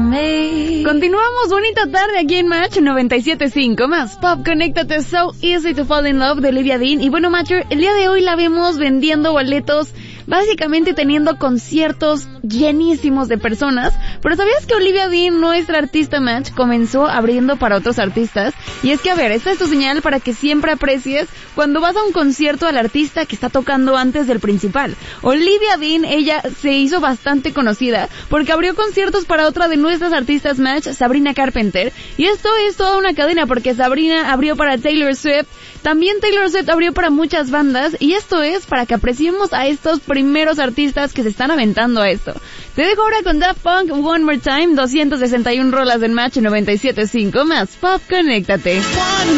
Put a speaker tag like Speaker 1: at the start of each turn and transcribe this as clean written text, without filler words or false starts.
Speaker 1: me.
Speaker 2: Continuamos, bonita tarde aquí en Match 97.5, más pop, conéctate, So Easy to Fall in Love de Olivia Dean. Y bueno, Matcher, el día de hoy la vemos vendiendo boletos, básicamente teniendo conciertos llenísimos de personas. Pero ¿sabías que Olivia Dean, nuestra artista Match, comenzó abriendo para otros artistas? Y es que, a ver, esta es tu señal para que siempre aprecies cuando vas a un concierto al artista que está tocando antes del principal. Olivia Dean, ella se hizo bastante conocida porque abrió conciertos para otra de nuestras artistas Match, Sabrina Carpenter. Y esto es toda una cadena porque Sabrina abrió para Taylor Swift, también Taylor Swift abrió para muchas bandas, y esto es para que apreciemos a estos primeros artistas que se están aventando a esto. Te dejo ahora con Daft Punk, One More Time, 261 rolas en Match 97.5, más pop, conéctate.